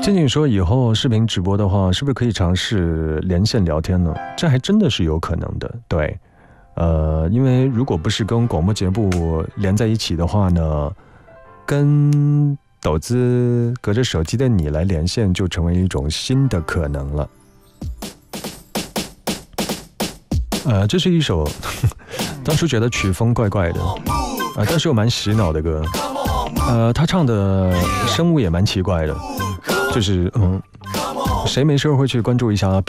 静静说以后视频直播的话，是不是可以尝试连线聊天呢？这还真的是有可能的，对。因为如果不是跟广播节目连在一起的话呢，跟抖资隔着手机的你来连线，就成为一种新的可能了。这是一首当初觉得曲风怪怪的，但是又蛮洗脑的歌。他唱的声物也蛮奇怪的，就是谁没事会去关注一下